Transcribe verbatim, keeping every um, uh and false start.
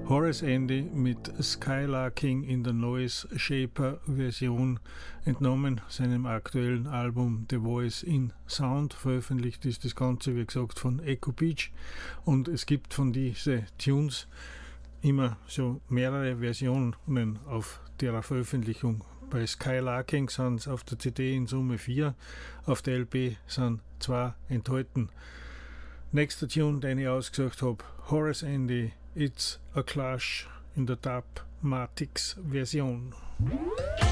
Horace Andy mit Skylarking in der Noise Shaper Version, entnommen seinem aktuellen Album The Voice in Sound. Veröffentlicht ist das Ganze, wie gesagt, von Echo Beach, und es gibt von diesen Tunes immer so mehrere Versionen auf der Veröffentlichung. Bei Skylarking sind es auf der C D in Summe vier, auf der L P sind zwei enthalten. Nächster Tune, den ich ausgesucht habe, Horace Andy, It's a Clash in der Dubmatix Version.